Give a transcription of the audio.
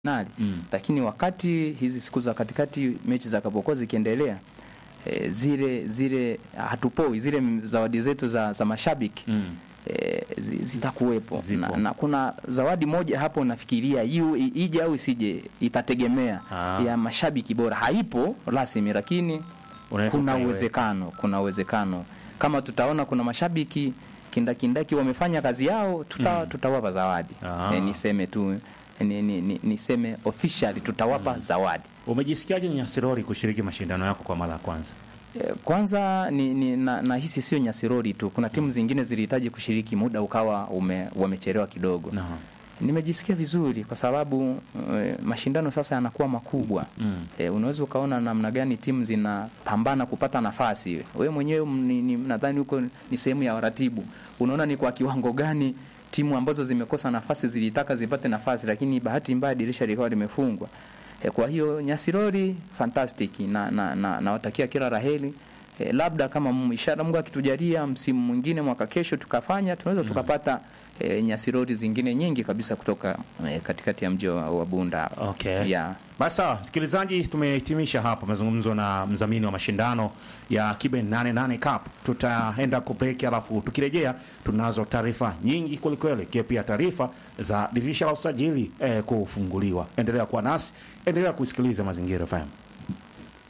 nali. Lakini wakati hizi siku za katikati mechi za Kabokozi zikiendelea, zile hatupoi zile zawadi zetu za mashabiki zitakuwepo na kuna zawadi moja hapo nafikiria ije au isije, itategemea ya mashabiki bora. Haipo rasmi, lakini kuna uwezekano kama tutaona kuna mashabiki kindaki wamefanya kazi yao, tutawapa zawadi. Niseme tu niseme officially tutawapa zawadi. Umejisikiaje Nyasirori kushiriki mashindano yako kwa mara ya kwanza? Kwanza nahisi sio Nyasirori tu, kuna timu zingine zilihitaji kushiriki, muda ukawa wamechelewa kidogo. Nimejisikia vizuri kwa sababu mashindano sasa yanakuwa makubwa. Unaweza ukaona namna gani timu zinapambana kupata nafasi. Wewe mwenyewe nadhani huko ni sehemu ya waratibu, unaona ni kwa kiwango gani timu ambazo zimekosa nafasi zilitaka zipate nafasi, lakini bahati mbaya dirisha likawa limefungwa. Kwa hiyo Nyasirori fantastic na watakia kila raheli. Labda kama ishara Mungu akitujalia msimu mwingine mwaka kesho tunaweza tukapata Nyasirori zingine nyingi kabisa kutoka katikati ya mji wa Bunda. Yeah. Basi sawa, msikilizaji, tumehitimisha hapa mazungumzo na mdhamini wa mashindano ya Kibe 88 Cup. Tutaenda ku break, alafu tukirejea tunazo taarifa nyingi kwelikweli, pia taarifa za dirisha la usajili kufunguliwa. Endelea kuwa nasi, endelea kusikiliza Mazingira FM.